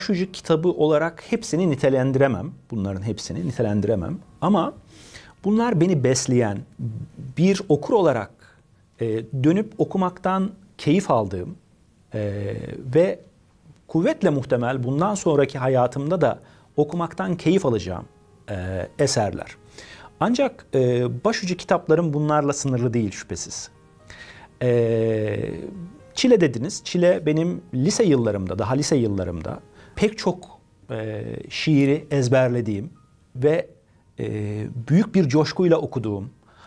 Çocuk kitabı olarak hepsini nitelendiremem. Bunların hepsini nitelendiremem. Ama bunlar beni besleyen, bir okur olarak dönüp okumaktan keyif aldığım ve kuvvetle muhtemel bundan sonraki hayatımda da okumaktan keyif alacağım eserler. Ancak başucu kitaplarım bunlarla sınırlı değil şüphesiz. Çile dediniz. Çile benim lise yıllarımda, daha lise yıllarımda pek çok şiiri ezberlediğim ve büyük bir coşkuyla okuduğum,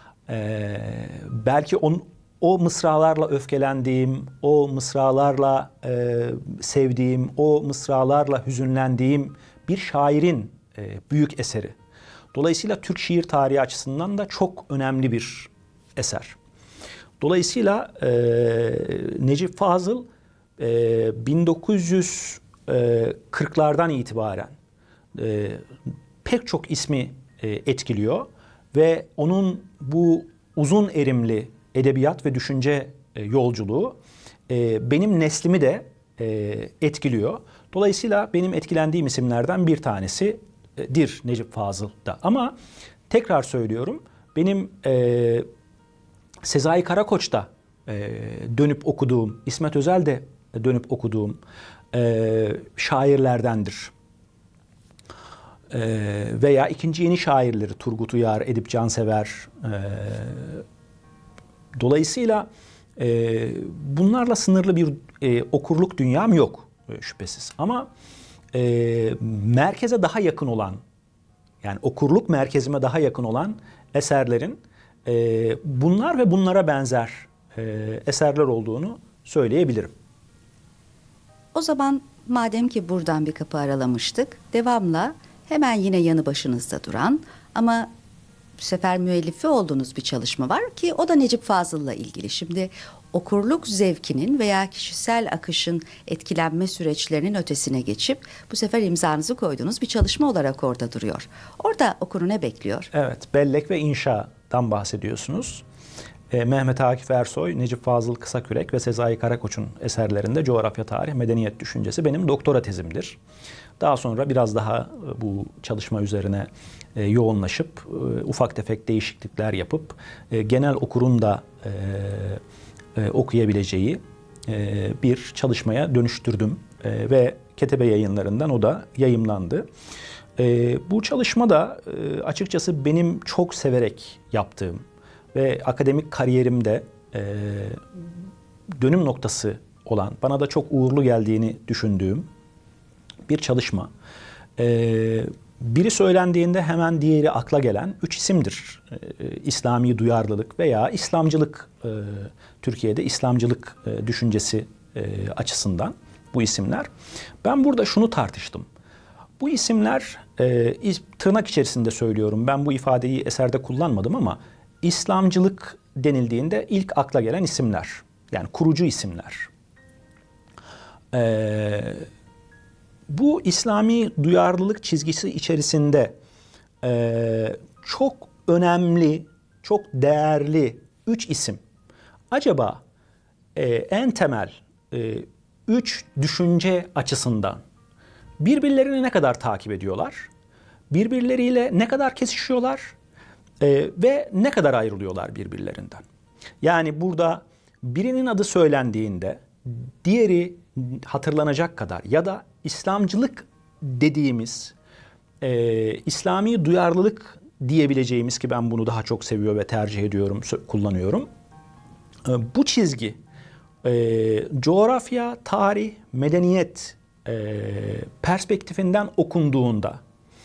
belki o mısralarla öfkelendiğim, o mısralarla sevdiğim, o mısralarla hüzünlendiğim bir şairin büyük eseri. Dolayısıyla Türk şiir tarihi açısından da çok önemli bir eser. Dolayısıyla Necip Fazıl 1940'lardan itibaren pek çok ismi etkiliyor ve onun bu uzun erimli edebiyat ve düşünce yolculuğu benim neslimi de etkiliyor. Dolayısıyla benim etkilendiğim isimlerden bir tanesidir Necip Fazıl'da. Ama tekrar söylüyorum, benim Sezai Karakoç'ta dönüp okuduğum, İsmet Özel'de dönüp okuduğum şairlerdendir. Veya ikinci yeni şairleri Turgut Uyar, Edip Cansever. Dolayısıyla bunlarla sınırlı bir okurluk dünyam yok şüphesiz. Ama merkeze daha yakın olan, yani okurluk merkezime daha yakın olan eserlerin bunlar ve bunlara benzer eserler olduğunu söyleyebilirim. O zaman madem ki buradan bir kapı aralamıştık, devamla hemen yine yanı başınızda duran ama bu sefer müellifi olduğunuz bir çalışma var ki o da Necip Fazıl'la ilgili. Şimdi okurluk zevkinin veya kişisel akışın etkilenme süreçlerinin ötesine geçip bu sefer imzanızı koyduğunuz bir çalışma olarak orada duruyor. Orada okuru ne bekliyor? Evet, bellek ve inşadan bahsediyorsunuz. Mehmet Akif Ersoy, Necip Fazıl Kısakürek ve Sezai Karakoç'un eserlerinde coğrafya, tarih, medeniyet düşüncesi benim doktora tezimdir. Daha sonra biraz daha bu çalışma üzerine yoğunlaşıp ufak tefek değişiklikler yapıp genel okurun da okuyabileceği bir çalışmaya dönüştürdüm ve Ketebe Yayınları'ndan o da yayımlandı. Bu çalışma da açıkçası benim çok severek yaptığım ve akademik kariyerimde dönüm noktası olan, bana da çok uğurlu geldiğini düşündüğüm bir çalışma. Biri söylendiğinde hemen diğeri akla gelen 3 isimdir. İslami duyarlılık veya İslamcılık, Türkiye'de İslamcılık düşüncesi açısından bu isimler. Ben burada şunu tartıştım. Bu isimler, tırnak içerisinde söylüyorum, ben bu ifadeyi eserde kullanmadım ama İslamcılık denildiğinde ilk akla gelen isimler, yani kurucu isimler. Bu İslami duyarlılık çizgisi içerisinde çok önemli, çok değerli 3 isim. Acaba en temel 3 düşünce açısından birbirlerini ne kadar takip ediyorlar? Birbirleriyle ne kadar kesişiyorlar? Ve ne kadar ayrılıyorlar birbirlerinden? Yani burada birinin adı söylendiğinde diğeri hatırlanacak kadar ya da İslamcılık dediğimiz İslami duyarlılık diyebileceğimiz, ki ben bunu daha çok seviyor ve tercih ediyorum, kullanıyorum. Bu çizgi coğrafya, tarih, medeniyet perspektifinden okunduğunda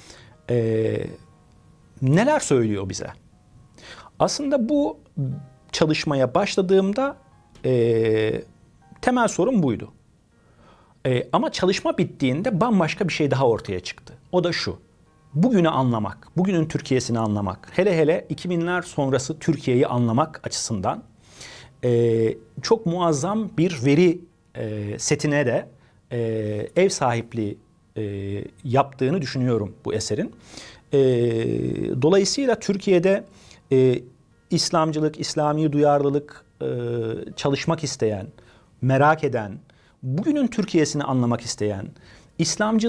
neler söylüyor bize? Aslında bu çalışmaya başladığımda temel sorun buydu. Ama çalışma bittiğinde bambaşka bir şey daha ortaya çıktı. O da şu: bugünü anlamak, bugünün Türkiye'sini anlamak, hele hele 2000'ler sonrası Türkiye'yi anlamak açısından çok muazzam bir veri setine de ev sahipliği yaptığını düşünüyorum bu eserin. Dolayısıyla Türkiye'de İslamcılık, İslami duyarlılık çalışmak isteyen, merak eden, bugünün Türkiye'sini anlamak isteyen, İslamcı